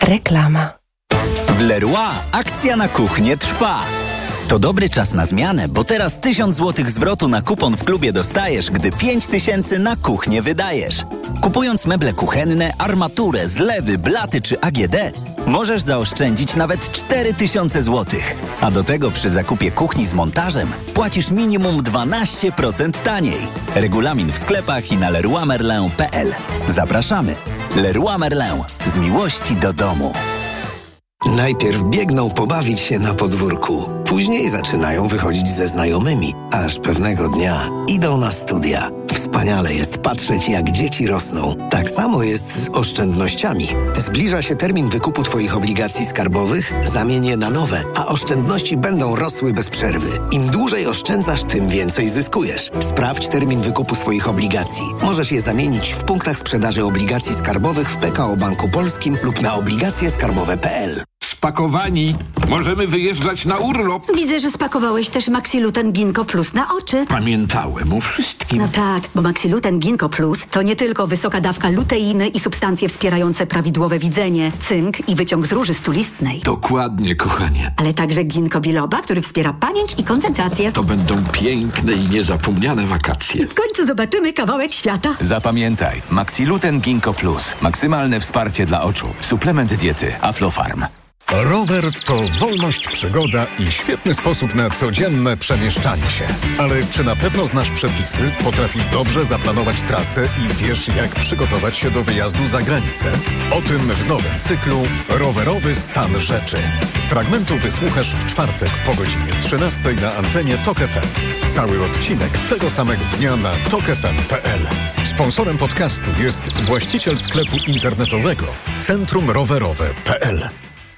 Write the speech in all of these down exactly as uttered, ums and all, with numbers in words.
Reklama. W Leroy akcja na kuchnię trwa. To dobry czas na zmianę, bo teraz tysiąc złotych zwrotu na kupon w klubie dostajesz, gdy pięć tysięcy na kuchnię wydajesz. Kupując meble kuchenne, armaturę, zlewy, blaty czy A G D, możesz zaoszczędzić nawet cztery tysiące złotych. A do tego przy zakupie kuchni z montażem płacisz minimum dwanaście procent taniej. Regulamin w sklepach i na leroy merlin kropka p l. Zapraszamy. Leroy Merlin. Z miłości do domu. Najpierw biegną pobawić się na podwórku, później zaczynają wychodzić ze znajomymi, aż pewnego dnia idą na studia. Wspaniale jest patrzeć, jak dzieci rosną. Tak samo jest z oszczędnościami. Zbliża się termin wykupu Twoich obligacji skarbowych, zamień je na nowe, a oszczędności będą rosły bez przerwy. Im dłużej oszczędzasz, tym więcej zyskujesz. Sprawdź termin wykupu swoich obligacji. Możesz je zamienić w punktach sprzedaży obligacji skarbowych w P K O Banku Polskim lub na obligacje skarbowe kropka p l. Spakowani. Możemy wyjeżdżać na urlop. Widzę, że spakowałeś też Maxiluten Ginkgo Plus na oczy. Pamiętałem o wszystkim. No tak, bo Maxiluten Ginkgo Plus to nie tylko wysoka dawka luteiny i substancje wspierające prawidłowe widzenie, cynk i wyciąg z róży stulistnej. Dokładnie, kochanie. Ale także ginkgo biloba, który wspiera pamięć i koncentrację. To będą piękne i niezapomniane wakacje. W końcu zobaczymy kawałek świata. Zapamiętaj, Maxiluten Ginkgo Plus. Maksymalne wsparcie dla oczu. Suplement diety Aflofarm. Rower to wolność, przygoda i świetny sposób na codzienne przemieszczanie się. Ale czy na pewno znasz przepisy, potrafisz dobrze zaplanować trasę i wiesz, jak przygotować się do wyjazdu za granicę? O tym w nowym cyklu Rowerowy stan rzeczy. Fragmentu wysłuchasz w czwartek po godzinie trzynastej na antenie Tok F M. Cały odcinek tego samego dnia na tok f m kropka p l. Sponsorem podcastu jest właściciel sklepu internetowego Centrum Rowerowe kropka p l.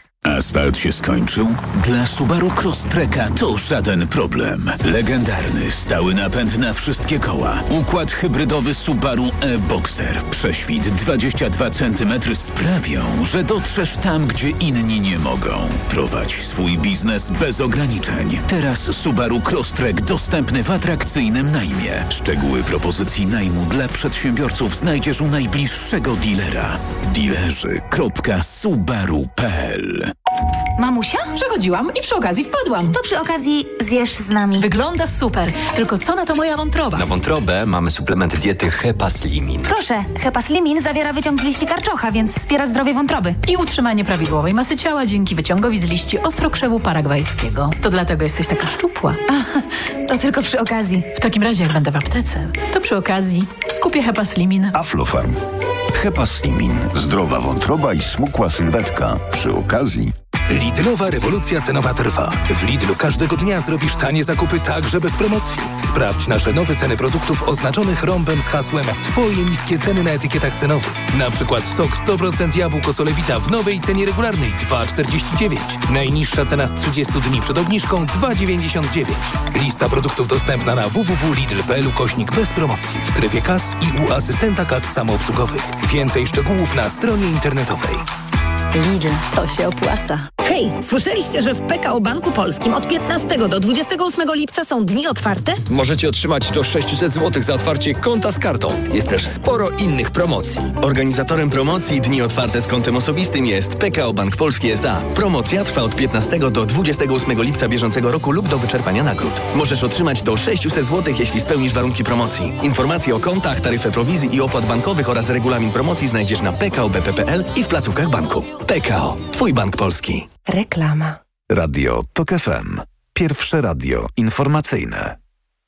Asfalt się skończył? Dla Subaru Crosstreka to żaden problem. Legendarny, stały napęd na wszystkie koła. Układ hybrydowy Subaru e-Boxer. Prześwit dwadzieścia dwa centymetry sprawią, że dotrzesz tam, gdzie inni nie mogą. Prowadź swój biznes bez ograniczeń. Teraz Subaru Crosstrek dostępny w atrakcyjnym najmie. Szczegóły propozycji najmu dla przedsiębiorców znajdziesz u najbliższego dealera. Dealerzy kropka subaru kropka p l. Mamusia? Przechodziłam i przy okazji wpadłam. To przy okazji zjesz z nami. Wygląda super. Tylko co na to moja wątroba? Na wątrobę mamy suplement diety Hepaslimin. Proszę, Hepaslimin zawiera wyciąg z liści karczocha, więc wspiera zdrowie wątroby. I utrzymanie prawidłowej masy ciała dzięki wyciągowi z liści ostrokrzewu paragwajskiego. To dlatego jesteś taka szczupła. A, to tylko przy okazji. W takim razie, jak będę w aptece, to przy okazji kupię Hepaslimin. Aflofarm. Hepaslimin. Zdrowa wątroba i smukła sylwetka. Przy okazji... Lidlowa rewolucja cenowa trwa. W Lidlu każdego dnia zrobisz tanie zakupy także bez promocji. Sprawdź nasze nowe ceny produktów oznaczonych rąbem z hasłem Twoje niskie ceny na etykietach cenowych. Na przykład sok sto procent jabłko Solewita w nowej cenie regularnej dwa czterdzieści dziewięć. Najniższa cena z trzydziestu dni przed obniżką dwa dziewięćdziesiąt dziewięć. Lista produktów dostępna na w w w kropka lidl kropka p l ukośnik bez promocji w strefie kas i u asystenta kas samoobsługowych. Więcej szczegółów na stronie internetowej. Lidl, to się opłaca. Hej, słyszeliście, że w P K O Banku Polskim od piętnastego do dwudziestego ósmego lipca są dni otwarte? Możecie otrzymać do sześćset złotych za otwarcie konta z kartą. Jest też sporo innych promocji. Organizatorem promocji Dni Otwarte z kontem osobistym jest P K O Bank Polski S A. Promocja trwa od piętnastego do dwudziestego ósmego lipca bieżącego roku lub do wyczerpania nagród. Możesz otrzymać do sześćset złotych, jeśli spełnisz warunki promocji. Informacje o kontach, taryfę prowizji i opłat bankowych oraz regulamin promocji znajdziesz na p k o b p kropka p l i w placówkach banku. P K O. Twój bank polski. Reklama. Radio Tok F M. Pierwsze radio informacyjne.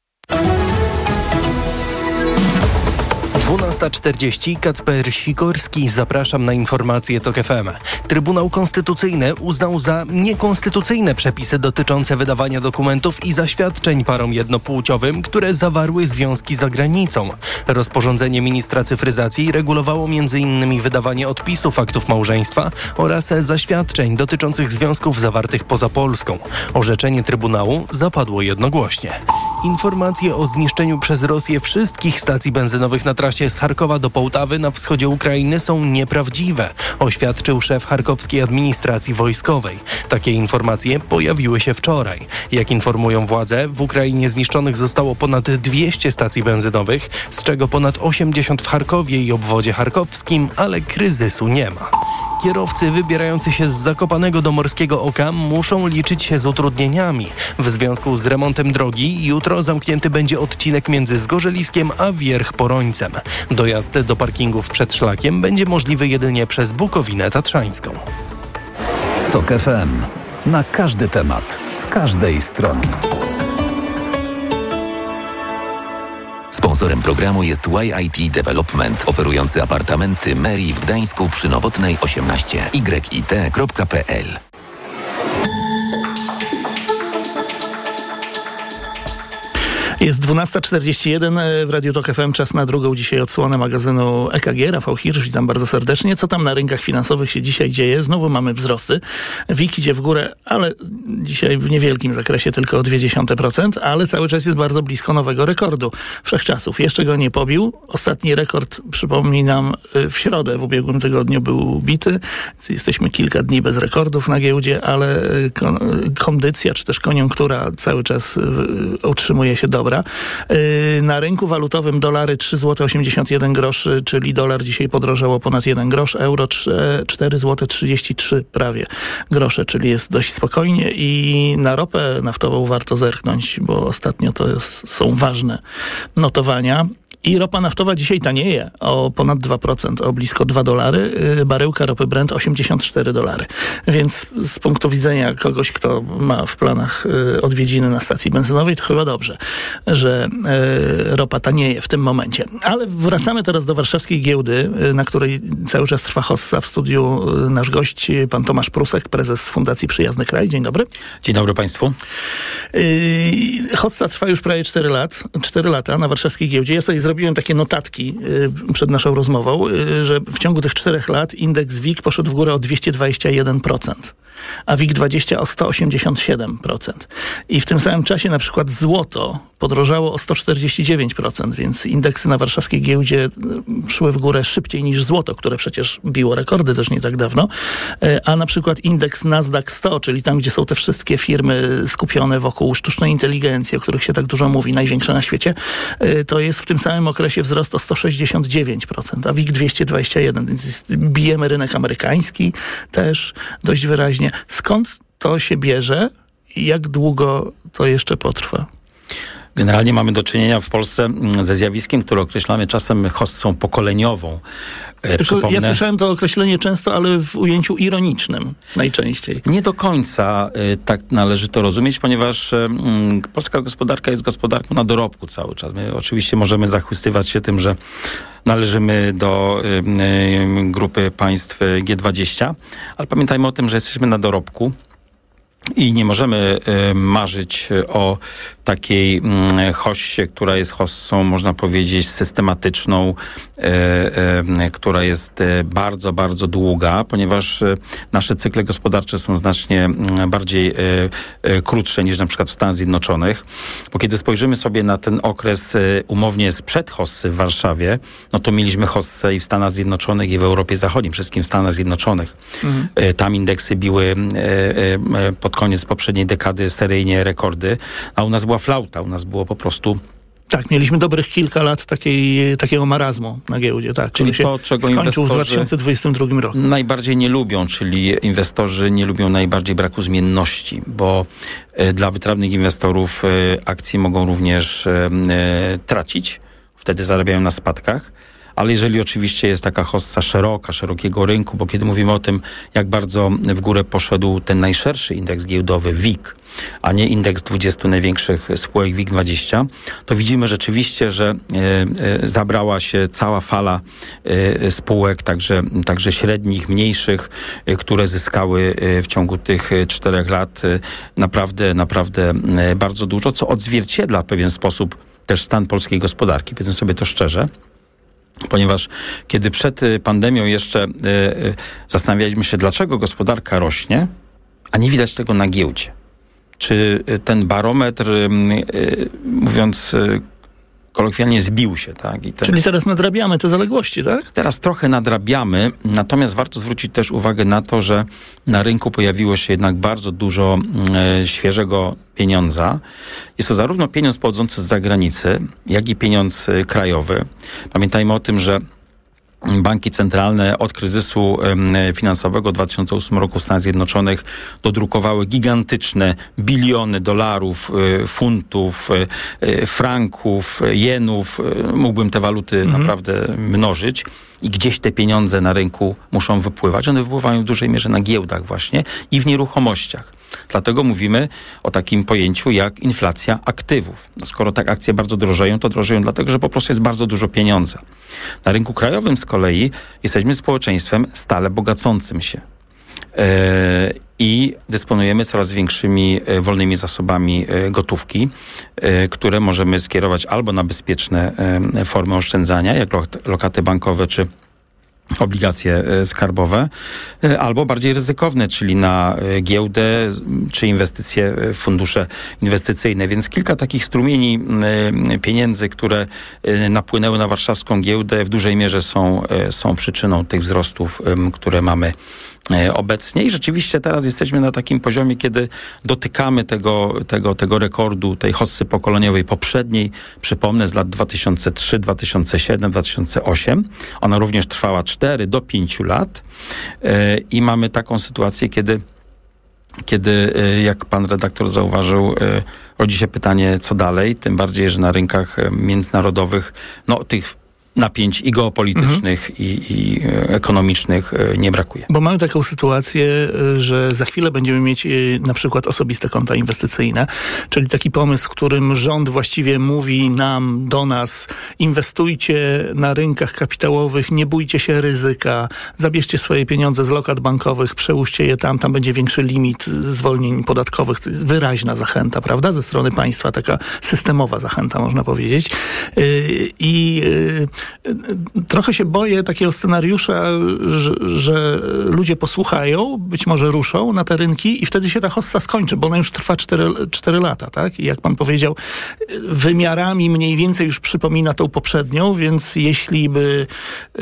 dwunasta czterdzieści. Kacper Sikorski. Zapraszam na informacje Tok F M. Trybunał Konstytucyjny uznał za niekonstytucyjne przepisy dotyczące wydawania dokumentów i zaświadczeń parom jednopłciowym, które zawarły związki za granicą. Rozporządzenie ministra cyfryzacji regulowało między innymi wydawanie odpisów aktów małżeństwa oraz zaświadczeń dotyczących związków zawartych poza Polską. Orzeczenie Trybunału zapadło jednogłośnie. Informacje o zniszczeniu przez Rosję wszystkich stacji benzynowych na trasie z Charkowa do Połtawy na wschodzie Ukrainy są nieprawdziwe, oświadczył szef charkowskiej administracji wojskowej. Takie informacje pojawiły się wczoraj. Jak informują władze, w Ukrainie zniszczonych zostało ponad dwieście stacji benzynowych, z czego ponad osiemdziesiąt w Charkowie i obwodzie charkowskim, ale kryzysu nie ma. Kierowcy wybierający się z Zakopanego do Morskiego Oka muszą liczyć się z utrudnieniami. W związku z remontem drogi jutro zamknięty będzie odcinek między Zgorzeliskiem a Wierch-Porońcem. Dojazd do parkingów przed szlakiem będzie możliwy jedynie przez Bukowinę Tatrzańską. Tok F M. Na każdy temat, z każdej strony. Sponsorem programu jest Y I T Development, oferujący apartamenty Meri w Gdańsku przy Nowotnej osiemnaście. y i t kropka p l. Jest dwunasta czterdzieści jeden w Radiu Tok F M, czas na drugą dzisiaj odsłonę magazynu E K G. Rafał Hirsch, witam bardzo serdecznie. Co tam na rynkach finansowych się dzisiaj dzieje? Znowu mamy wzrosty. W I K idzie w górę, ale dzisiaj w niewielkim zakresie, tylko o zero przecinek dwa procent, ale cały czas jest bardzo blisko nowego rekordu wszechczasów. Jeszcze go nie pobił. Ostatni rekord, przypominam, w środę w ubiegłym tygodniu był bity. Jesteśmy kilka dni bez rekordów na giełdzie, ale kondycja czy też koniunktura cały czas utrzymuje się dobra. Na rynku walutowym dolary trzy złote osiemdziesiąt jeden groszy, czyli dolar dzisiaj podrożał o ponad jeden grosz, euro cztery złote trzydzieści trzy prawie grosze, czyli jest dość spokojnie i na ropę naftową warto zerknąć, bo ostatnio to jest, są ważne notowania. I ropa naftowa dzisiaj tanieje o ponad dwa procent, o blisko dwa dolary. Baryłka ropy Brent osiemdziesiąt cztery dolary. Więc z punktu widzenia kogoś, kto ma w planach odwiedziny na stacji benzynowej, to chyba dobrze, że ropa tanieje w tym momencie. Ale wracamy teraz do warszawskiej giełdy, na której cały czas trwa hossa. W studiu nasz gość, pan Tomasz Prusek, prezes Fundacji Przyjazny Kraj. Dzień dobry. Dzień dobry państwu. Hossa trwa już prawie cztery lat, cztery lata na warszawskiej giełdzie. Ja sobie zrobiłem takie notatki y, przed naszą rozmową, y, że w ciągu tych czterech lat indeks W I K poszedł w górę o dwieście dwadzieścia jeden procent, a W I K dwadzieścia o sto osiemdziesiąt siedem procent. I w tym samym czasie na przykład złoto podrożało o sto czterdzieści dziewięć procent, więc indeksy na warszawskiej giełdzie szły w górę szybciej niż złoto, które przecież biło rekordy też nie tak dawno. A na przykład indeks Nasdaq sto, czyli tam, gdzie są te wszystkie firmy skupione wokół sztucznej inteligencji, o których się tak dużo mówi, największe na świecie, to jest w tym samym okresie wzrost o sto sześćdziesiąt dziewięć procent, a W I K dwieście dwadzieścia jeden, więc bijemy rynek amerykański też dość wyraźnie. Skąd to się bierze i jak długo to jeszcze potrwa? Generalnie mamy do czynienia w Polsce ze zjawiskiem, które określamy czasem hossą pokoleniową. Tylko ja słyszałem to określenie często, ale w ujęciu ironicznym najczęściej. Nie do końca y, tak należy to rozumieć, ponieważ y, polska gospodarka jest gospodarką na dorobku cały czas. My oczywiście możemy zachwystywać się tym, że należymy do y, y, grupy państw G dwadzieścia, ale pamiętajmy o tym, że jesteśmy na dorobku. I nie możemy y, marzyć o takiej y, hossie, która jest hossą, można powiedzieć, systematyczną, y, y, która jest y, bardzo, bardzo długa, ponieważ y, nasze cykle gospodarcze są znacznie y, bardziej y, y, krótsze niż na przykład w Stanach Zjednoczonych. Bo kiedy spojrzymy sobie na ten okres y, umownie sprzed hossy w Warszawie, no to mieliśmy hossę i w Stanach Zjednoczonych, i w Europie Zachodniej, przede wszystkim w Stanach Zjednoczonych. Mhm. Y, tam indeksy biły y, y, pod koniec poprzedniej dekady seryjnie rekordy, a u nas była flauta, u nas było po prostu... Tak, mieliśmy dobrych kilka lat takiej, takiego marazmu na giełdzie, tak. Czyli to, czego skończył w dwa tysiące dwudziestym drugim roku. Najbardziej nie lubią, czyli inwestorzy nie lubią najbardziej braku zmienności, bo y, dla wytrawnych inwestorów y, akcje mogą również y, y, tracić, wtedy zarabiają na spadkach. Ale jeżeli oczywiście jest taka hossa szeroka, szerokiego rynku, bo kiedy mówimy o tym, jak bardzo w górę poszedł ten najszerszy indeks giełdowy W I K, a nie indeks dwudziestu największych spółek W I K dwadzieścia, to widzimy rzeczywiście, że y, y, zabrała się cała fala y, spółek, także, także średnich, mniejszych, y, które zyskały y, w ciągu tych y, czterech lat y, naprawdę, naprawdę y, bardzo dużo, co odzwierciedla w pewien sposób też stan polskiej gospodarki. Powiedzmy sobie to szczerze. Ponieważ kiedy przed pandemią jeszcze y, y, zastanawialiśmy się, dlaczego gospodarka rośnie, a nie widać tego na giełdzie. Czy ten barometr, y, y, mówiąc y, kolokwialnie, zbił się, tak? I ten... Czyli teraz nadrabiamy te zaległości, tak? Teraz trochę nadrabiamy, natomiast warto zwrócić też uwagę na to, że na rynku pojawiło się jednak bardzo dużo e, świeżego pieniądza. Jest to zarówno pieniądz pochodzący z zagranicy, jak i pieniądz e, krajowy. Pamiętajmy o tym, że banki centralne od kryzysu finansowego w dwa tysiące ósmym roku w Stanach Zjednoczonych dodrukowały gigantyczne biliony dolarów, funtów, franków, jenów. Mógłbym te waluty mhm. naprawdę mnożyć. I gdzieś te pieniądze na rynku muszą wypływać. One wypływają w dużej mierze na giełdach właśnie i w nieruchomościach. Dlatego mówimy o takim pojęciu jak inflacja aktywów. No skoro tak akcje bardzo drożeją, to drożeją dlatego, że po prostu jest bardzo dużo pieniądza. Na rynku krajowym z kolei jesteśmy społeczeństwem stale bogacącym się. Yy, I dysponujemy coraz większymi e, wolnymi zasobami e, gotówki, e, które możemy skierować albo na bezpieczne e, formy oszczędzania, jak lo- lokaty bankowe czy obligacje skarbowe, albo bardziej ryzykowne, czyli na giełdę, czy inwestycje, fundusze inwestycyjne. Więc kilka takich strumieni pieniędzy, które napłynęły na warszawską giełdę, w dużej mierze są, są przyczyną tych wzrostów, które mamy obecnie. I rzeczywiście teraz jesteśmy na takim poziomie, kiedy dotykamy tego, tego, tego rekordu, tej hossy pokoleniowej poprzedniej. Przypomnę, z lat dwa tysiące trzy, dwa tysiące siedem, dwa tysiące osiem. Ona również trwała cztery do pięciu lat. I mamy taką sytuację, kiedy kiedy, jak pan redaktor zauważył, rodzi się pytanie, co dalej, tym bardziej, że na rynkach międzynarodowych, no tych napięć i geopolitycznych, mhm. i, i ekonomicznych nie brakuje. Bo mamy taką sytuację, że za chwilę będziemy mieć na przykład osobiste konta inwestycyjne, czyli taki pomysł, w którym rząd właściwie mówi nam, do nas, inwestujcie na rynkach kapitałowych, nie bójcie się ryzyka, zabierzcie swoje pieniądze z lokat bankowych, przełóżcie je tam, tam będzie większy limit zwolnień podatkowych. To jest wyraźna zachęta, prawda? Ze strony państwa, taka systemowa zachęta, można powiedzieć. I trochę się boję takiego scenariusza, że, że ludzie posłuchają, być może ruszą na te rynki i wtedy się ta hossa skończy, bo ona już trwa cztery lata, tak? I jak pan powiedział, wymiarami mniej więcej już przypomina tą poprzednią, więc jeśli by yy,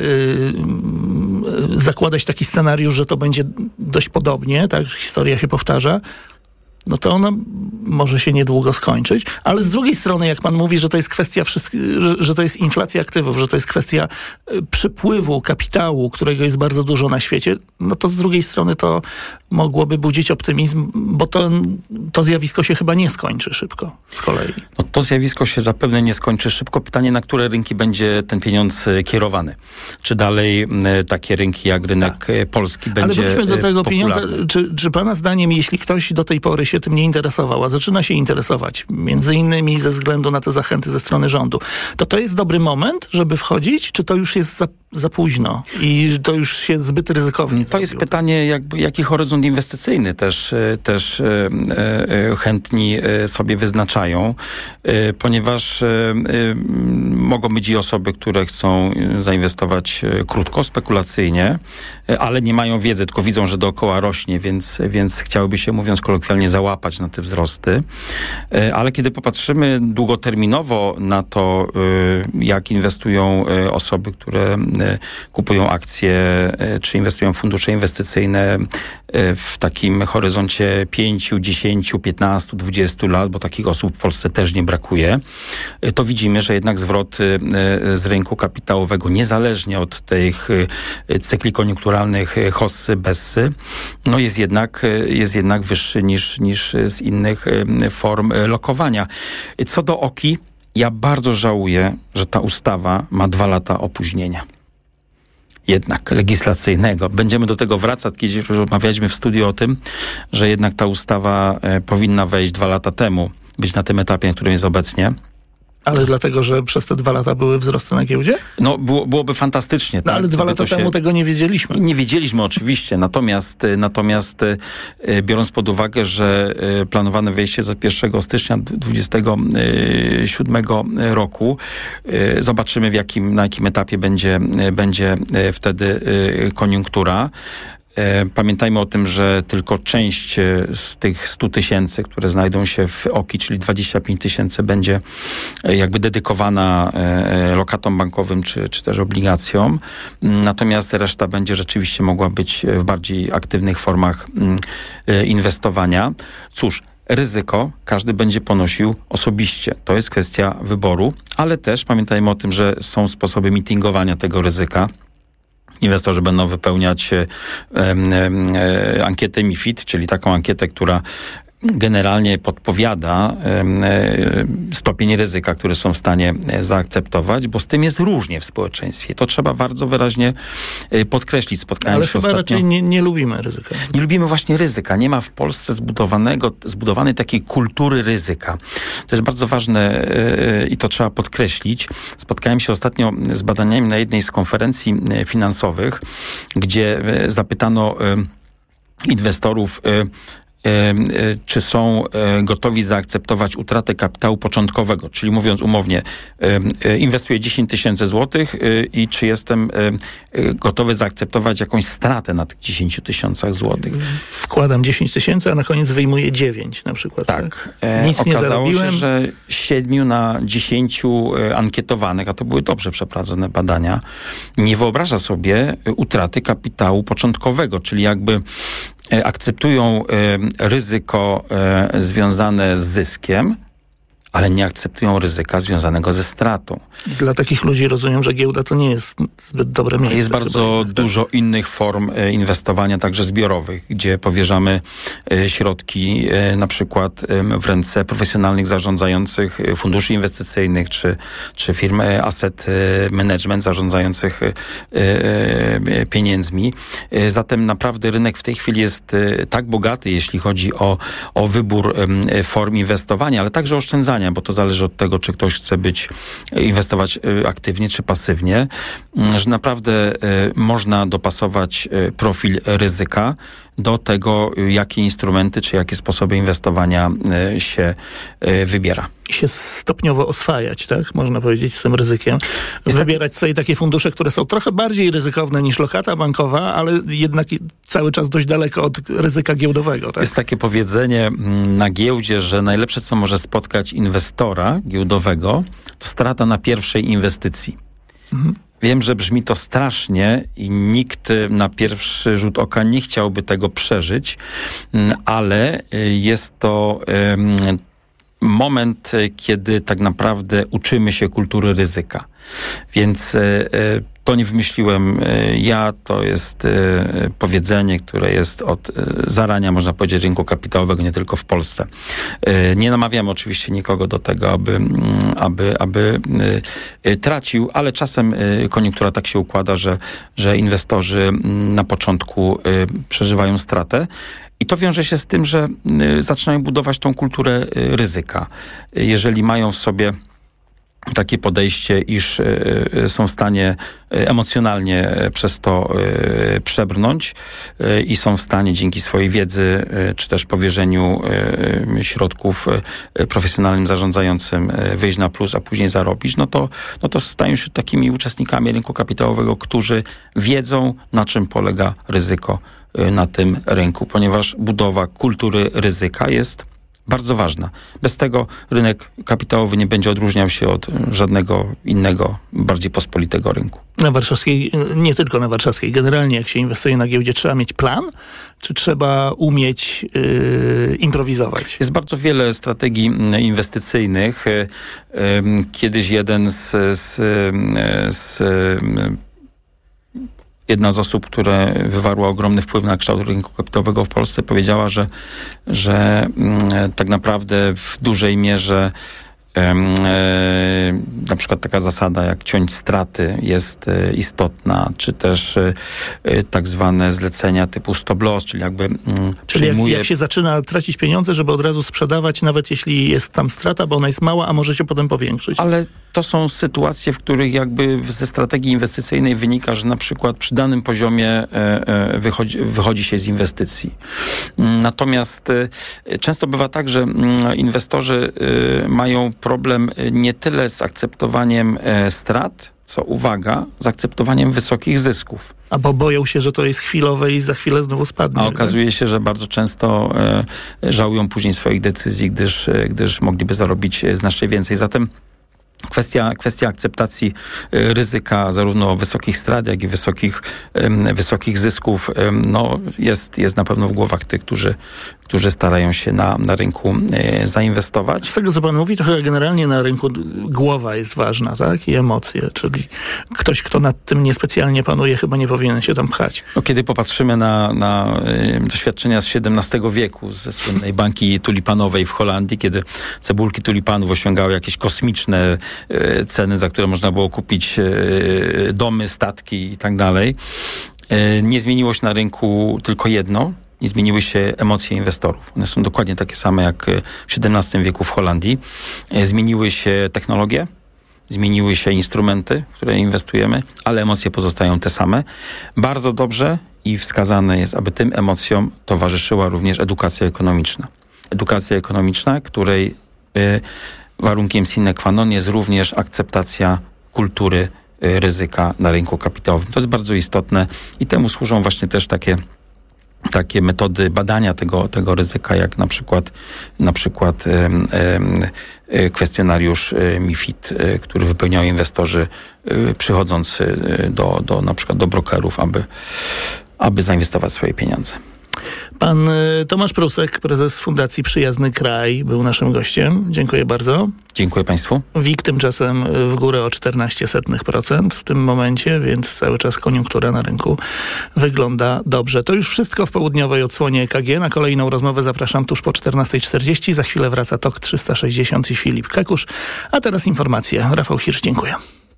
zakładać taki scenariusz, że to będzie dość podobnie, tak? Historia się powtarza, no to ona może się niedługo skończyć. Ale z drugiej strony, jak pan mówi, że to jest kwestia, wszystk- że, że to jest inflacja aktywów, że to jest kwestia y, przypływu kapitału, którego jest bardzo dużo na świecie, no to z drugiej strony to mogłoby budzić optymizm, bo to, to zjawisko się chyba nie skończy szybko z kolei. No to zjawisko się zapewne nie skończy szybko. Pytanie, na które rynki będzie ten pieniądz kierowany. Czy dalej y, takie rynki jak rynek tak. polski będzie Ale wróćmy do tego popularny. pieniądza. Czy, czy pana zdaniem, jeśli ktoś do tej pory się tym nie interesował, a zaczyna się interesować, między innymi ze względu na te zachęty ze strony rządu, to to jest dobry moment, żeby wchodzić, czy to już jest za, za późno i to już się zbyt ryzykownie To jest zrobiło? Pytanie, jakby, jaki horyzont inwestycyjny też, też e, e, chętni sobie wyznaczają, e, ponieważ e, mogą być i osoby, które chcą zainwestować krótko, spekulacyjnie, ale nie mają wiedzy, tylko widzą, że dookoła rośnie, więc, więc chciałyby się, mówiąc kolokwialnie, załapać na te wzrosty. Ale kiedy popatrzymy długoterminowo na to, jak inwestują osoby, które kupują akcje, czy inwestują w fundusze inwestycyjne w takim horyzoncie pięć, dziesięć, piętnaście, dwadzieścia lat, bo takich osób w Polsce też nie brakuje, to widzimy, że jednak zwrot z rynku kapitałowego, niezależnie od tych cykli koniunkturalnych hossy, bessy, no jest jednak, jest jednak wyższy niż, niż z innych form lokowania. Co do O K I, ja bardzo żałuję, że ta ustawa ma dwa lata opóźnienia. Jednak legislacyjnego. Będziemy do tego wracać, kiedy rozmawialiśmy w studiu o tym, że jednak ta ustawa e, powinna wejść dwa lata temu, być na tym etapie, na którym jest obecnie. Ale dlatego, że przez te dwa lata były wzrosty na giełdzie? No, było, byłoby fantastycznie. No, tak? ale dwa lata to się... temu tego nie wiedzieliśmy. Nie wiedzieliśmy oczywiście, natomiast, natomiast e, biorąc pod uwagę, że e, planowane wejście jest od pierwszego stycznia dwudziestego siódmego roku, e, zobaczymy w jakim, na jakim etapie będzie, e, będzie e, wtedy e, koniunktura. Pamiętajmy o tym, że tylko część z tych stu tysięcy, które znajdą się w O K I, czyli dwadzieścia pięć tysięcy, będzie jakby dedykowana lokatom bankowym czy, czy też obligacjom. Natomiast reszta będzie rzeczywiście mogła być w bardziej aktywnych formach inwestowania. Cóż, ryzyko każdy będzie ponosił osobiście. To jest kwestia wyboru, ale też pamiętajmy o tym, że są sposoby mitingowania tego ryzyka. Inwestorzy będą wypełniać e, e, ankietę MiFID, czyli taką ankietę, która generalnie podpowiada e, stopień ryzyka, który są w stanie zaakceptować, bo z tym jest różnie w społeczeństwie. To trzeba bardzo wyraźnie e, podkreślić. Spotkałem Ale się chyba ostatnio... raczej nie, nie lubimy ryzyka. Nie lubimy właśnie ryzyka. Nie ma w Polsce zbudowanego, zbudowanej takiej kultury ryzyka. To jest bardzo ważne e, i to trzeba podkreślić. Spotkałem się ostatnio z badaniami na jednej z konferencji finansowych, gdzie e, zapytano e, inwestorów, e, czy są gotowi zaakceptować utratę kapitału początkowego, czyli mówiąc umownie, inwestuję dziesięć tysięcy złotych i czy jestem gotowy zaakceptować jakąś stratę na tych dziesięć tysiącach złotych. Wkładam dziesięć tysięcy, a na koniec wyjmuję dziewięć na przykład. Tak. Nic nie Okazało zarobiłem. się, że siedmiu na dziesięciu ankietowanych, a to były dobrze przeprowadzone badania, nie wyobraża sobie utraty kapitału początkowego, czyli jakby akceptują y, ryzyko y, związane z zyskiem, ale nie akceptują ryzyka związanego ze stratą. Dla takich ludzi rozumiem, że giełda to nie jest zbyt dobre miejsce. Jest bardzo chyba. dużo innych form y, inwestowania, także zbiorowych, gdzie powierzamy y, środki y, na przykład y, w ręce profesjonalnych zarządzających y, funduszy inwestycyjnych, czy, czy firm y, asset y, management zarządzających y, y, pieniędzmi. Y, zatem naprawdę rynek w tej chwili jest y, tak bogaty, jeśli chodzi o, o wybór y, form inwestowania, ale także oszczędzania, bo to zależy od tego, czy ktoś chce być, inwestować aktywnie, czy pasywnie, że naprawdę można dopasować profil ryzyka do tego, jakie instrumenty, czy jakie sposoby inwestowania się wybiera. I się stopniowo oswajać, tak? Można powiedzieć, z tym ryzykiem. Wybierać sobie takie fundusze, które są trochę bardziej ryzykowne niż lokata bankowa, ale jednak cały czas dość daleko od ryzyka giełdowego, tak? Jest takie powiedzenie na giełdzie, że najlepsze, co może spotkać inwestora giełdowego, to strata na pierwszej inwestycji. Mhm. Wiem, że brzmi to strasznie i nikt na pierwszy rzut oka nie chciałby tego przeżyć, ale jest to moment, kiedy tak naprawdę uczymy się kultury ryzyka. Więc to nie wymyśliłem ja, to jest powiedzenie, które jest od zarania, można powiedzieć, rynku kapitałowego, nie tylko w Polsce. Nie namawiam oczywiście nikogo do tego, aby, aby, aby tracił, ale czasem koniunktura tak się układa, że, że inwestorzy na początku przeżywają stratę. I to wiąże się z tym, że zaczynają budować tą kulturę ryzyka. Jeżeli mają w sobie takie podejście, iż są w stanie emocjonalnie przez to przebrnąć i są w stanie dzięki swojej wiedzy, czy też powierzeniu środków profesjonalnym zarządzającym wyjść na plus, a później zarobić, no to, no to stają się takimi uczestnikami rynku kapitałowego, którzy wiedzą, na czym polega ryzyko na tym rynku, ponieważ budowa kultury ryzyka jest bardzo ważna. Bez tego rynek kapitałowy nie będzie odróżniał się od żadnego innego, bardziej pospolitego rynku. Na warszawskiej, nie tylko na warszawskiej, generalnie jak się inwestuje na giełdzie, trzeba mieć plan, czy trzeba umieć yy, improwizować? Jest bardzo wiele strategii inwestycyjnych. Kiedyś jeden z, z, z Jedna z osób, która wywarła ogromny wpływ na kształt rynku kapitałowego w Polsce, powiedziała, że, że tak naprawdę w dużej mierze na przykład taka zasada jak ciąć straty jest istotna, czy też tak zwane zlecenia typu stop loss, czyli jakby Czyli przyjmuje... jak, jak się zaczyna tracić pieniądze, żeby od razu sprzedawać, nawet jeśli jest tam strata, bo ona jest mała, a może się potem powiększyć. Ale to są sytuacje, w których jakby ze strategii inwestycyjnej wynika, że na przykład przy danym poziomie wychodzi, wychodzi się z inwestycji. Natomiast często bywa tak, że inwestorzy mają problem nie tyle z akceptowaniem strat, co, uwaga, z akceptowaniem wysokich zysków. A bo boją się, że to jest chwilowe i za chwilę znowu spadnie. A okazuje się, że bardzo często e, żałują później swoich decyzji, gdyż, gdyż mogliby zarobić znacznie więcej. Zatem Kwestia, kwestia akceptacji y, ryzyka zarówno wysokich strat, jak i wysokich, y, wysokich zysków no, jest, jest na pewno w głowach tych, którzy, którzy starają się na, na rynku y, zainwestować. Z tego, co pan mówi, to chyba generalnie na rynku głowa jest ważna, tak? I emocje, czyli ktoś, kto nad tym niespecjalnie panuje, chyba nie powinien się tam pchać. No, kiedy popatrzymy na, na y, doświadczenia z siedemnastego wieku, ze słynnej bańki tulipanowej w Holandii, kiedy cebulki tulipanów osiągały jakieś kosmiczne y, ceny, za które można było kupić y, domy, statki i tak dalej. Y, nie zmieniło się na rynku tylko jedno. Nie zmieniły się emocje inwestorów. One są dokładnie takie same jak w siedemnastym wieku w Holandii. Y, zmieniły się technologie, zmieniły się instrumenty, w które inwestujemy, ale emocje pozostają te same. Bardzo dobrze i wskazane jest, aby tym emocjom towarzyszyła również edukacja ekonomiczna. Edukacja ekonomiczna, której y, warunkiem sine qua non jest również akceptacja kultury y, ryzyka na rynku kapitałowym. To jest bardzo istotne i temu służą właśnie też takie takie metody badania tego, tego ryzyka, jak na przykład na przykład um, um, kwestionariusz MiFID, który wypełniają inwestorzy przychodząc do, do na przykład do brokerów, aby, aby zainwestować swoje pieniądze. Pan Tomasz Prusek, prezes Fundacji Przyjazny Kraj, był naszym gościem. Dziękuję bardzo. Dziękuję Państwu. W I K tymczasem w górę o czternaście setnych procent w tym momencie, więc cały czas koniunktura na rynku wygląda dobrze. To już wszystko w południowej odsłonie E K G. Na kolejną rozmowę zapraszam tuż po czternastej czterdzieści. Za chwilę wraca Tok trzysta sześćdziesiąt i Filip Kekusz. A teraz informacje. Rafał Hirsch, dziękuję.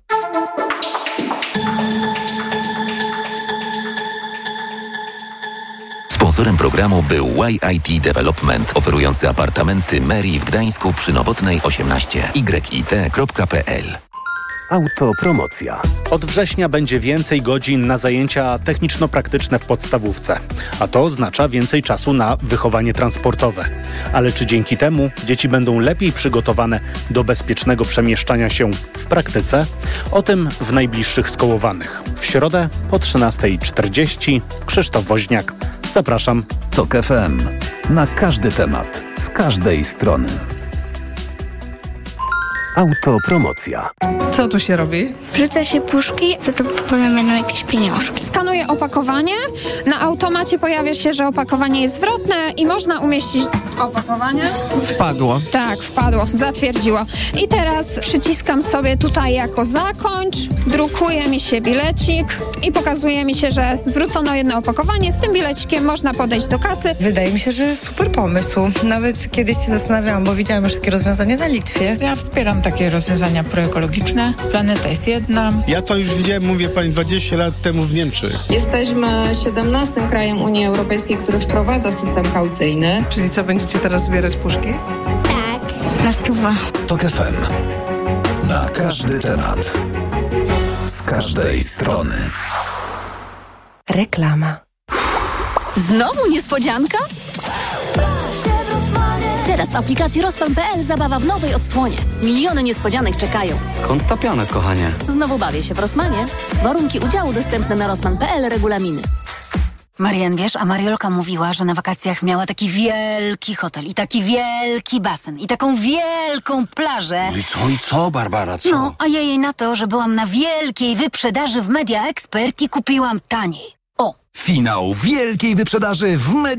Sponsorem programu był Y I T Development, oferujący apartamenty Mary w Gdańsku przy Nowotnej osiemnaście. y i t kropka p l. Autopromocja. Od września będzie więcej godzin na zajęcia techniczno-praktyczne w podstawówce, a to oznacza więcej czasu na wychowanie transportowe. Ale czy dzięki temu dzieci będą lepiej przygotowane do bezpiecznego przemieszczania się w praktyce? O tym w najbliższych Skołowanych. W środę po trzynastej czterdzieści. Krzysztof Woźniak. Zapraszam. Tok F M. Na każdy temat, z każdej strony. Autopromocja. Co tu się robi? Wrzuca się puszki, za to potem będą jakieś pieniążki. Skanuję opakowanie. Na automacie pojawia się, że opakowanie jest zwrotne i można umieścić opakowanie. Wpadło. Tak, wpadło, zatwierdziło. I teraz przyciskam sobie tutaj jako zakończ, drukuje mi się bilecik i pokazuje mi się, że zwrócono jedno opakowanie. Z tym bilecikiem można podejść do kasy. Wydaje mi się, że super pomysł. Nawet kiedyś się zastanawiałam, bo widziałam już takie rozwiązanie na Litwie. Ja wspieram takie rozwiązania proekologiczne. Planeta jest jedna. Ja to już widziałem, mówię pani, dwadzieścia lat temu w Niemczech. Jesteśmy siedemnastym krajem Unii Europejskiej, który wprowadza system kaucyjny. Czyli co, będziecie teraz zbierać puszki? Tak. Na stówę. Tok F M. Na każdy temat. Z każdej strony. Reklama. Znowu niespodzianka? Teraz w aplikacji Rozpan kropka p l zabawa w nowej odsłonie. Miliony niespodzianek czekają. Skąd ta pianek, kochanie? Znowu bawię się w Rossmanie. Warunki udziału dostępne na Rossman kropka p l, regulaminy. Marian, wiesz, a Mariolka mówiła, że na wakacjach miała taki wielki hotel i taki wielki basen i taką wielką plażę. No i co, i co, Barbara, co? No, a ja jej na to, że byłam na wielkiej wyprzedaży w Media Expert i kupiłam taniej. O! Finał wielkiej wyprzedaży w Media